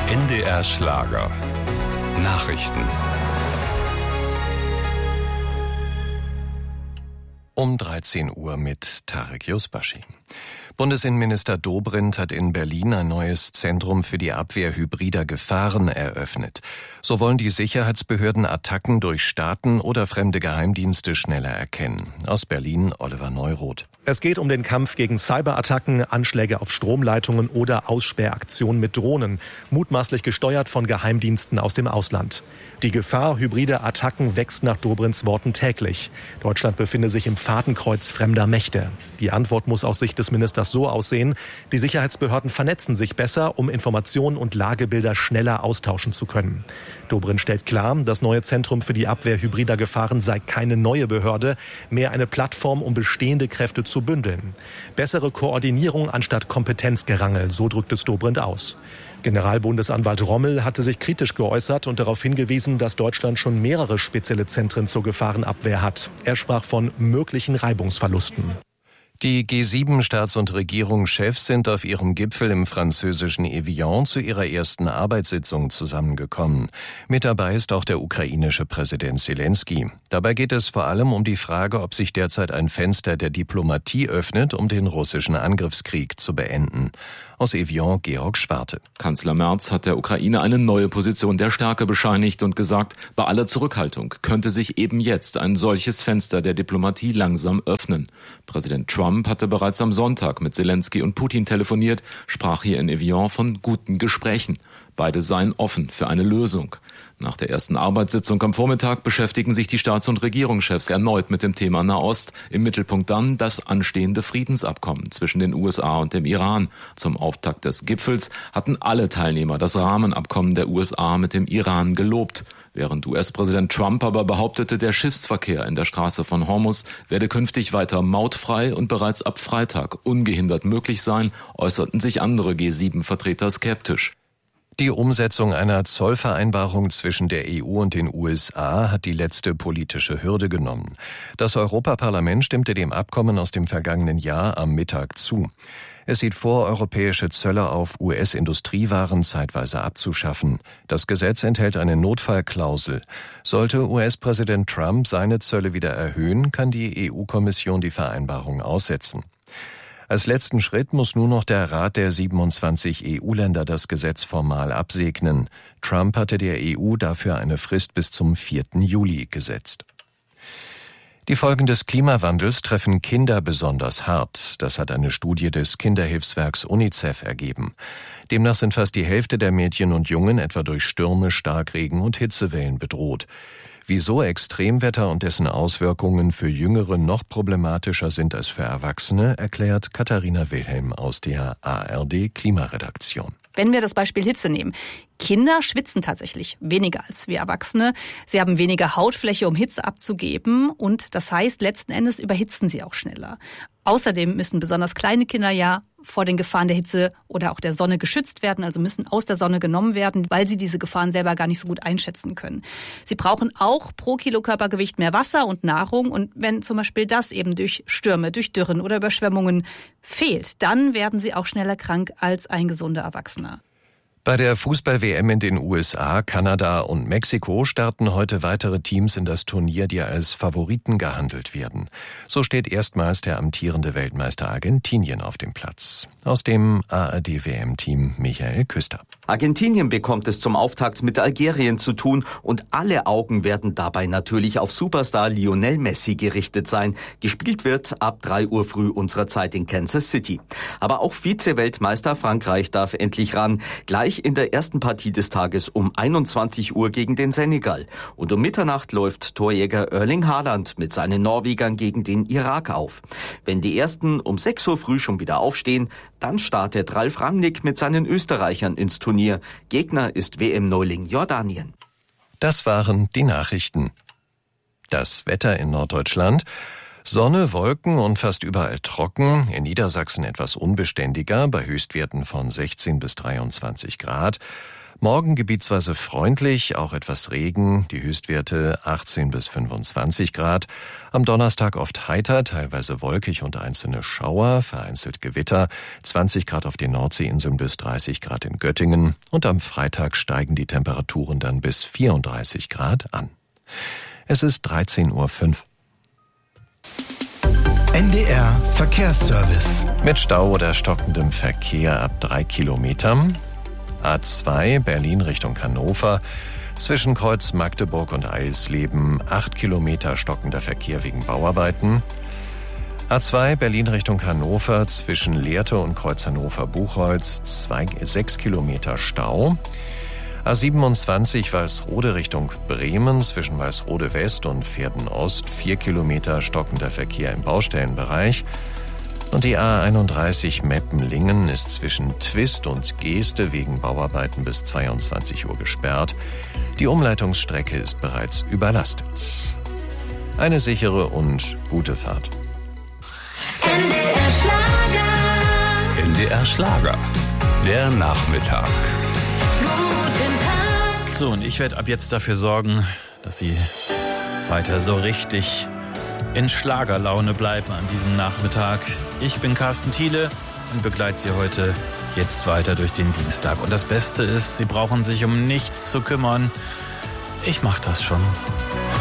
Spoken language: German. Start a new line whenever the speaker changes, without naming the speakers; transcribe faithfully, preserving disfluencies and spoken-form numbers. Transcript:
N D R Schlager. Nachrichten.
Um dreizehn Uhr mit Tarek Yusbashi. Bundesinnenminister Dobrindt hat in Berlin ein neues Zentrum für die Abwehr hybrider Gefahren eröffnet. So wollen die Sicherheitsbehörden Attacken durch Staaten oder fremde Geheimdienste schneller erkennen. Aus Berlin Oliver Neuroth.
Es geht um den Kampf gegen Cyberattacken, Anschläge auf Stromleitungen oder Aussperraktionen mit Drohnen, mutmaßlich gesteuert von Geheimdiensten aus dem Ausland. Die Gefahr hybrider Attacken wächst nach Dobrindts Worten täglich. Deutschland befinde sich im Fadenkreuz fremder Mächte. Die Antwort muss aus Sicht des Ministers so aussehen: Die Sicherheitsbehörden vernetzen sich besser, um Informationen und Lagebilder schneller austauschen zu können. Dobrindt stellt klar, das neue Zentrum für die Abwehr hybrider Gefahren sei keine neue Behörde, mehr eine Plattform, um bestehende Kräfte zu bündeln. Bessere Koordinierung anstatt Kompetenzgerangel, so drückt es Dobrindt aus. Generalbundesanwalt Rommel hatte sich kritisch geäußert und darauf hingewiesen, dass Deutschland schon mehrere spezielle Zentren zur Gefahrenabwehr hat. Er sprach von möglichen Reibungsverlusten.
Die G sieben Staats- und Regierungschefs sind auf ihrem Gipfel im französischen Evian zu ihrer ersten Arbeitssitzung zusammengekommen. Mit dabei ist auch der ukrainische Präsident Zelensky. Dabei geht es vor allem um die Frage, ob sich derzeit ein Fenster der Diplomatie öffnet, um den russischen Angriffskrieg zu beenden. Aus Evian Georg Schwarte.
Kanzler Merz hat der Ukraine eine neue Position der Stärke bescheinigt und gesagt, bei aller Zurückhaltung könnte sich eben jetzt ein solches Fenster der Diplomatie langsam öffnen. Präsident Trump hatte bereits am Sonntag mit Zelensky und Putin telefoniert, sprach hier in Evian von guten Gesprächen. Beide seien offen für eine Lösung. Nach der ersten Arbeitssitzung am Vormittag beschäftigen sich die Staats- und Regierungschefs erneut mit dem Thema Nahost. Im Mittelpunkt dann das anstehende Friedensabkommen zwischen den U S A und dem Iran. Zum Auftakt des Gipfels hatten alle Teilnehmer das Rahmenabkommen der U S A mit dem Iran gelobt. Während U S-Präsident Trump aber behauptete, der Schiffsverkehr in der Straße von Hormuz werde künftig weiter mautfrei und bereits ab Freitag ungehindert möglich sein, äußerten sich andere G sieben Vertreter skeptisch.
Die Umsetzung einer Zollvereinbarung zwischen der E U und den U S A hat die letzte politische Hürde genommen. Das Europaparlament stimmte dem Abkommen aus dem vergangenen Jahr am Mittag zu. Es sieht vor, europäische Zölle auf U S-Industriewaren zeitweise abzuschaffen. Das Gesetz enthält eine Notfallklausel. Sollte U S-Präsident Trump seine Zölle wieder erhöhen, kann die E U-Kommission die Vereinbarung aussetzen. Als letzten Schritt muss nun noch der Rat der siebenundzwanzig E U-Länder das Gesetz formal absegnen. Trump hatte der E U dafür eine Frist bis zum vierten Juli gesetzt. Die Folgen des Klimawandels treffen Kinder besonders hart. Das hat eine Studie des Kinderhilfswerks UNICEF ergeben. Demnach sind fast die Hälfte der Mädchen und Jungen etwa durch Stürme, Starkregen und Hitzewellen bedroht. Wieso Extremwetter und dessen Auswirkungen für Jüngere noch problematischer sind als für Erwachsene, erklärt Katharina Wilhelm aus der A R D-Klimaredaktion.
Wenn wir das Beispiel Hitze nehmen. Kinder schwitzen tatsächlich weniger als wir Erwachsene. Sie haben weniger Hautfläche, um Hitze abzugeben. Und das heißt, letzten Endes überhitzen sie auch schneller. Außerdem müssen besonders kleine Kinder ja vor den Gefahren der Hitze oder auch der Sonne geschützt werden, also müssen aus der Sonne genommen werden, weil sie diese Gefahren selber gar nicht so gut einschätzen können. Sie brauchen auch pro Kilo Körpergewicht mehr Wasser und Nahrung. Und wenn zum Beispiel das eben durch Stürme, durch Dürren oder Überschwemmungen fehlt, dann werden sie auch schneller krank als ein gesunder Erwachsener.
Bei der Fußball-W M in den U S A, Kanada und Mexiko starten heute weitere Teams in das Turnier, die als Favoriten gehandelt werden. So steht erstmals der amtierende Weltmeister Argentinien auf dem Platz. Aus dem A R D-W M-Team Michael Küster.
Argentinien bekommt es zum Auftakt mit Algerien zu tun und alle Augen werden dabei natürlich auf Superstar Lionel Messi gerichtet sein. Gespielt wird ab drei Uhr früh unserer Zeit in Kansas City. Aber auch Vize-Weltmeister Frankreich darf endlich ran. Gleich in der ersten Partie des Tages um einundzwanzig Uhr gegen den Senegal. Und um Mitternacht läuft Torjäger Erling Haaland mit seinen Norwegern gegen den Irak auf. Wenn die Ersten um sechs Uhr früh schon wieder aufstehen, dann startet Ralf Rangnick mit seinen Österreichern ins Turnier. Gegner ist W M-Neuling Jordanien.
Das waren die Nachrichten. Das Wetter in Norddeutschland. Sonne, Wolken und fast überall trocken, in Niedersachsen etwas unbeständiger, bei Höchstwerten von sechzehn bis dreiundzwanzig Grad. Morgen gebietsweise freundlich, auch etwas Regen, die Höchstwerte achtzehn bis fünfundzwanzig Grad. Am Donnerstag oft heiter, teilweise wolkig und einzelne Schauer, vereinzelt Gewitter, zwanzig Grad auf den Nordseeinseln bis dreißig Grad in Göttingen. Und am Freitag steigen die Temperaturen dann bis vierunddreißig Grad an. Es ist dreizehn Uhr fünf.
N D R Verkehrsservice.
Mit Stau oder stockendem Verkehr ab drei Kilometern. A zwei Berlin Richtung Hannover. Zwischen Kreuz Magdeburg und Eisleben acht Kilometer stockender Verkehr wegen Bauarbeiten. A zwei Berlin Richtung Hannover zwischen Lehrte und Kreuz Hannover-Buchholz sechs Kilometer Stau. A siebenundzwanzig Walsrode Richtung Bremen zwischen Walsrode West und Verden Ost vier Kilometer stockender Verkehr im Baustellenbereich. Und die A einunddreißig Meppen-Lingen ist zwischen Twist und Geeste wegen Bauarbeiten bis zweiundzwanzig Uhr gesperrt. Die Umleitungsstrecke ist bereits überlastet. Eine sichere und gute Fahrt.
N D R Schlager.
N D R Schlager. Der Nachmittag.
Guten Tag.
So, und ich werde ab jetzt dafür sorgen, dass Sie weiter so richtig in Schlagerlaune bleiben an diesem Nachmittag. Ich bin Carsten Thiele und begleite Sie heute jetzt weiter durch den Dienstag. Und das Beste ist, Sie brauchen sich um nichts zu kümmern. Ich mache das schon.